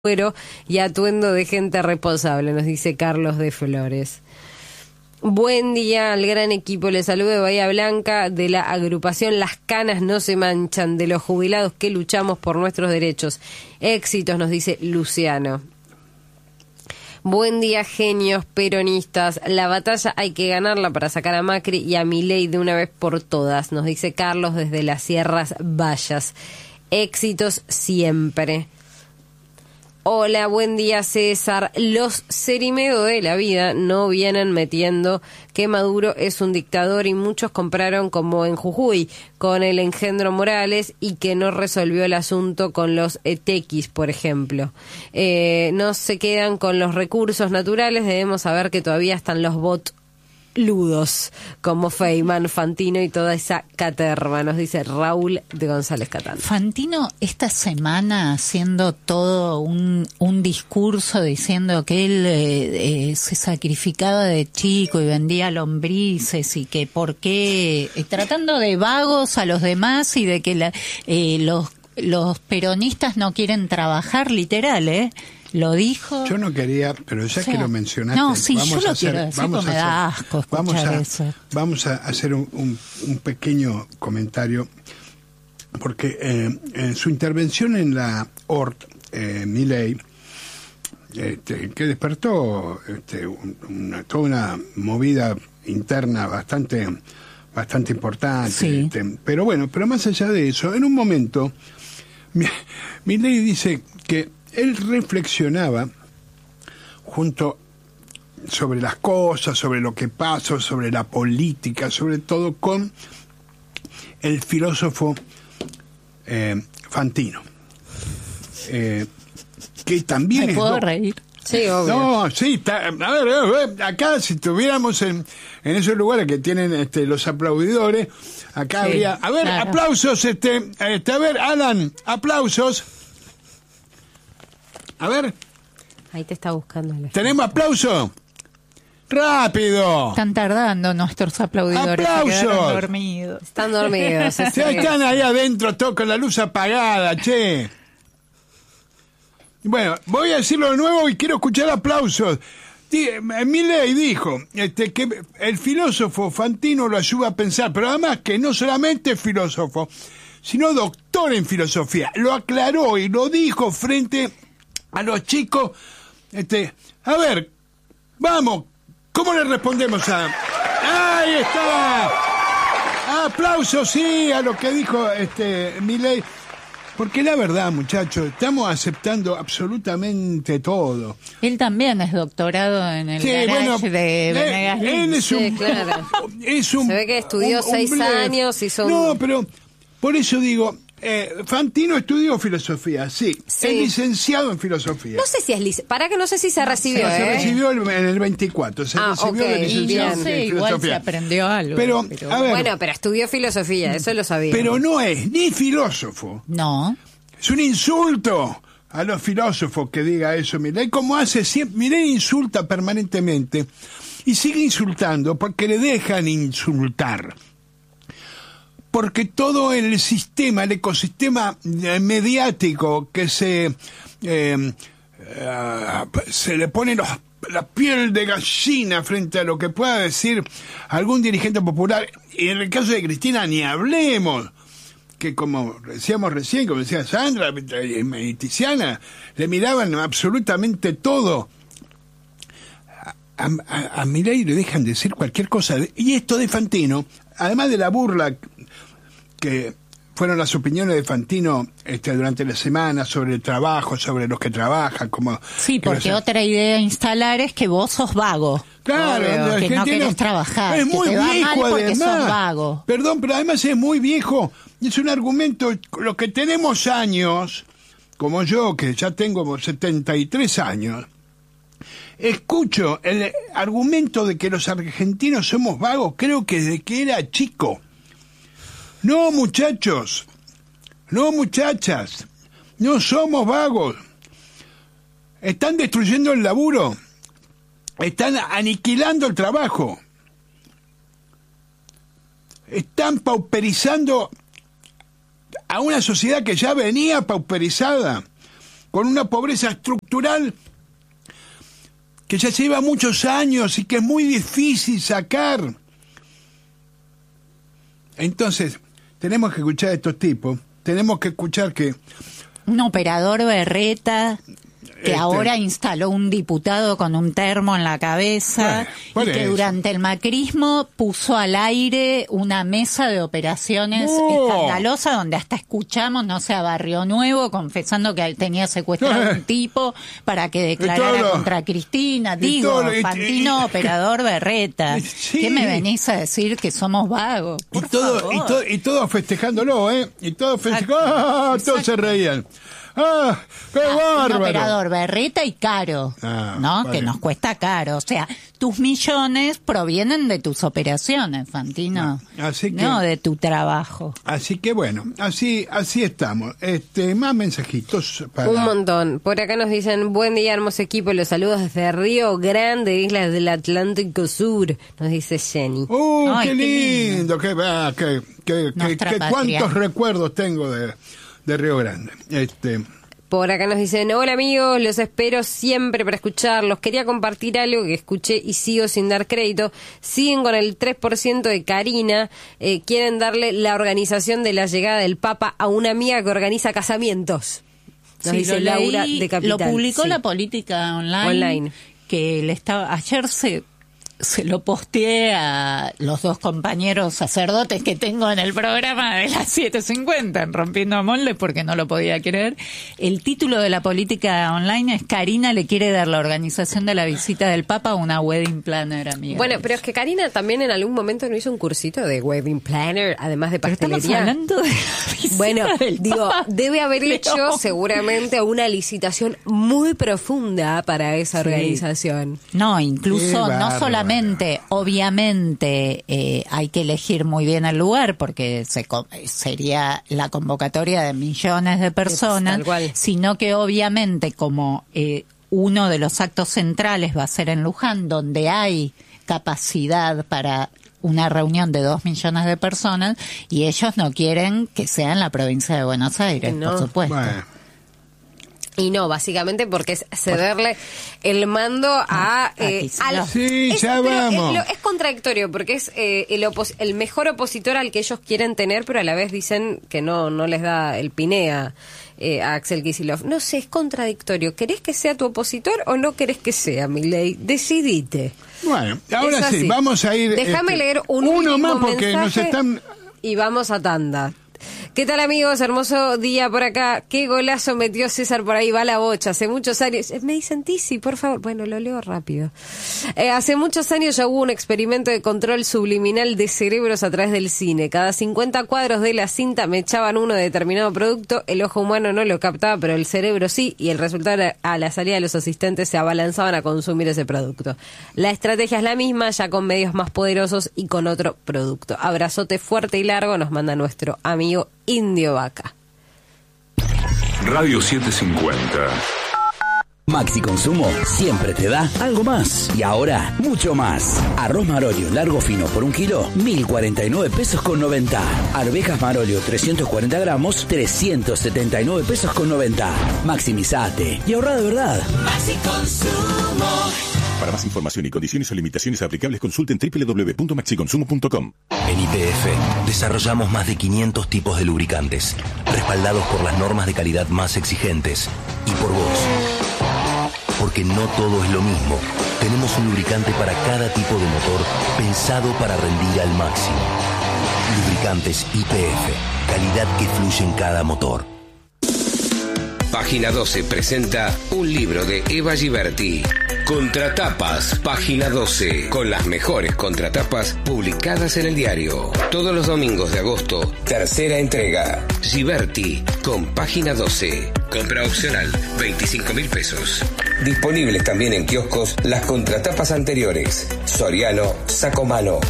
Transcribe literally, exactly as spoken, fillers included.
cuero y atuendo de gente responsable, nos dice Carlos de Flores. Buen día al gran equipo, les saludo de Bahía Blanca, de la agrupación Las Canas No Se Manchan, de los jubilados que luchamos por nuestros derechos. Éxitos, nos dice Luciano. Buen día, genios peronistas. La batalla hay que ganarla para sacar a Macri y a Milei de una vez por todas, nos dice Carlos desde las Sierras Vallas. Éxitos siempre. Hola, buen día, César. Los Cerimedo de la vida no vienen metiendo que Maduro es un dictador y muchos compraron como en Jujuy con el engendro Morales y que no resolvió el asunto con los etequis, por ejemplo. Eh, no se quedan con los recursos naturales, debemos saber que todavía están los bots ludos como Feynman, Fantino y toda esa caterva, nos dice Raúl de González Catán. Fantino esta semana haciendo todo un, un discurso diciendo que él eh, eh, se sacrificaba de chico y vendía lombrices y que por qué, eh, tratando de vagos a los demás y de que la, eh, los, los peronistas no quieren trabajar, literal, ¿eh? Lo dijo. Yo no quería, pero ya o sea, que lo mencionaste. No, sí, vamos yo lo a hacer, quiero decir, vamos me a da hacer, asco escuchar vamos a, eso. Vamos a hacer un, un, un pequeño comentario, porque eh, en su intervención en la O R T, eh, Milei, este, que despertó este, una, toda una movida interna bastante, bastante importante. Sí. Este, pero bueno, pero más allá de eso, en un momento, Milei dice que él reflexionaba junto sobre las cosas, sobre lo que pasa, sobre la política, sobre todo con el filósofo eh, Fantino, eh, que también ¿Me es puedo do- reír? Sí, obvio. No, sí, está, a ver, a ver, acá si estuviéramos en, en esos lugares que tienen este, los aplaudidores, acá Sí, habría, a ver, claro. aplausos, este, este, a ver, Alan, aplausos. A ver, Ahí te está buscando. La... ¿tenemos aplauso? ¡Rápido! Están tardando nuestros aplaudidores. se ¡Aplausos! quedaron dormidos. Están dormidos. Si ese- están ahí adentro, todos con la luz apagada, che. Bueno, voy a decirlo de nuevo y quiero escuchar aplausos. Di- Milei dijo este, que el filósofo Fantino lo ayuda a pensar, pero además que no solamente es filósofo, sino doctor en filosofía. Lo aclaró y lo dijo frente a los chicos. Este, a ver, vamos, ¿cómo le respondemos a...? ¡Ahí está! Aplausos, sí, a lo que dijo este Milei. Porque la verdad, muchachos, estamos aceptando absolutamente todo. Él también es doctorado en el Sí, garage bueno, de él- Venegas él Lynch. es Sí, un, claro. es un- Se ve que estudió un- un seis blef. años y son- No, pero por eso digo, eh, Fantino estudió filosofía, sí, Sí. es licenciado en filosofía. No sé si es lic... Para que no sé si se recibió, se ¿eh? recibió en el veinticuatro, se Ah, recibió ok, de Y licenciado no bien. sé, en igual se filosofía. aprendió algo. Pero, a ver, Bueno, pero estudió filosofía, eso lo sabía. pero no es ni filósofo. No. Es un insulto a los filósofos que diga eso. Milei, como hace siempre, Milei insulta permanentemente y sigue insultando porque le dejan insultar. Porque todo el sistema, el ecosistema eh, mediático que se eh, eh, se le pone los, la piel de gallina frente a lo que pueda decir algún dirigente popular, y en el caso de Cristina ni hablemos, que como decíamos recién, como decía Sandra y Tiziana, le miraban absolutamente todo. A, a, a Milei le dejan decir cualquier cosa. Y esto de Fantino, además de la burla que fueron las opiniones de Fantino este, durante la semana sobre el trabajo, sobre los que trabajan, como... Sí, que porque los- otra idea a instalar es que vos sos vago. Claro, Obvio, la que no Argentina querés trabajar. es que muy te va mal viejo porque además. sos vago. Perdón, pero además es muy viejo. Es un argumento, los que tenemos años, como yo, que ya tengo setenta y tres años, escucho el argumento de que los argentinos somos vagos, creo que desde que era chico. No, muchachos, no, muchachas, no somos vagos. Están destruyendo el laburo. Están aniquilando el trabajo. Están pauperizando a una sociedad que ya venía pauperizada. con una pobreza estructural que ya lleva muchos años y que es muy difícil sacar. Entonces, tenemos que escuchar a estos tipos, tenemos que escuchar que... Un operador berreta... que este, ahora instaló un diputado con un termo en la cabeza, bueno, y que durante el macrismo puso al aire una mesa de operaciones no. escandalosa donde hasta escuchamos, no sé, a Barrio Nuevo confesando que tenía secuestrado a un tipo para que declarara lo, contra Cristina. Digo, todo, Fantino, y, y, operador berreta. Sí. ¿Qué me venís a decir que somos vagos? Por y todo, favor. Y todo, y todo festejándolo, ¿eh? Y todos festejándolo. ¡Ah! Todos se reían. ¡Ah! ¡Qué ah, bárbaro! Un operador berreta y caro, ah, ¿no? Vale. Que nos cuesta caro. O sea, tus millones provienen de tus operaciones, Fantino. No, así que, no de tu trabajo. Así que bueno, así así estamos. Este, más mensajitos para... Un montón. Por acá nos dicen, buen día, hermoso equipo. Los saludos desde Río Grande, Islas del Atlántico Sur. Nos dice Jenny. ¡Uh, Ay, qué lindo! Qué lindo. ¡Qué, qué, qué, qué, qué cuántos recuerdos tengo de... de Río Grande. Este... Por acá nos dicen, hola amigos, los espero siempre para escucharlos. Quería compartir algo que escuché y sigo sin dar crédito. Siguen con el tres por ciento de Karina. Eh, quieren darle la organización de la llegada del Papa a una amiga que organiza casamientos. Nos sí, dice Laura leí, de Capital. Lo publicó sí. la Política Online. Online. Que le estaba, ayer se... se lo posteé a los dos compañeros sacerdotes que tengo en el programa de las siete cincuenta, en Rompiendo a Moldes, porque no lo podía creer. El título de la Política Online es Karina le quiere dar la organización de la visita del Papa a una wedding planner, amiga. Bueno, pero es que Karina también en algún momento no hizo un cursito de wedding planner, además de pastelería. Pero estamos hablando de la visita bueno, del digo, Papa. debe haber pero... hecho seguramente una licitación muy profunda para esa sí. organización. No, incluso no solamente obviamente eh, hay que elegir muy bien el lugar porque se, sería la convocatoria de millones de personas, sino que obviamente como eh, uno de los actos centrales va a ser en Luján, donde hay capacidad para una reunión de dos millones de personas, y ellos no quieren que sea en la provincia de Buenos Aires, no. por supuesto. Bueno. Y no, básicamente porque es cederle el mando a... Eh, al, sí, es, ya vamos. Es, es contradictorio porque es eh, el, opos, el mejor opositor al que ellos quieren tener, pero a la vez dicen que no no les da el pinea eh, a Axel Kicillof. No sé, es contradictorio. ¿Querés que sea tu opositor o no querés que sea, Milei? Decidite. Bueno, ahora sí, vamos a ir... Déjame este, leer un uno más porque nos están... Y vamos a tanda. ¿Qué tal amigos? Hermoso día por acá. Qué golazo metió César por ahí, va la bocha. Hace muchos años... Me dicen Tizi, por favor. Bueno, lo leo rápido. Eh, hace muchos años ya hubo un experimento de control subliminal de cerebros a través del cine. Cada cincuenta cuadros de la cinta me echaban uno de determinado producto. El ojo humano no lo captaba, pero el cerebro sí. Y el resultado era, a la salida de los asistentes se abalanzaban a consumir ese producto. La estrategia es la misma, ya con medios más poderosos y con otro producto. Abrazote fuerte y largo nos manda nuestro amigo Indio Vaca. Radio setecientos cincuenta. Maxi Consumo siempre te da algo más. Y ahora, mucho más. Arroz Marolio largo fino por un kilo, mil cuarenta y nueve pesos con noventa. Arvejas Marolio trescientos cuarenta gramos, trescientos setenta y nueve pesos con noventa. Maximizate y ahorra de verdad. Maxi Consumo. Para más información y condiciones o limitaciones aplicables, consulten doble u doble u doble u punto maxi consumo punto com. En Y P F desarrollamos más de quinientos tipos de lubricantes, respaldados por las normas de calidad más exigentes y por vos. Porque no todo es lo mismo. Tenemos un lubricante para cada tipo de motor pensado para rendir al máximo. Lubricantes Y P F, calidad que fluye en cada motor. Página doce presenta un libro de Eva Giberti. Contratapas, Página doce, con las mejores contratapas publicadas en el diario. Todos los domingos de agosto, tercera entrega. Giberti, con Página doce. Compra opcional, veinticinco mil pesos. Disponibles también en kioscos las contratapas anteriores. Soriano, Sacomano,